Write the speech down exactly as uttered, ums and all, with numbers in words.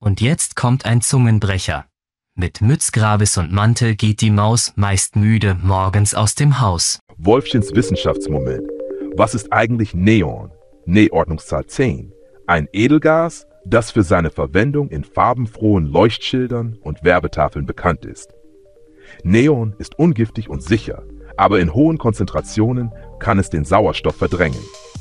Und jetzt kommt ein Zungenbrecher. Mit Mützgravis und Mantel geht die Maus, meist müde, morgens aus dem Haus. Wolfchens Wissenschaftsmoment. Was ist eigentlich Neon? Nähordnungszahl zehn. Ein Edelgas, das für seine Verwendung in farbenfrohen Leuchtschildern und Werbetafeln bekannt ist. Neon ist ungiftig und sicher, aber in hohen Konzentrationen kann es den Sauerstoff verdrängen.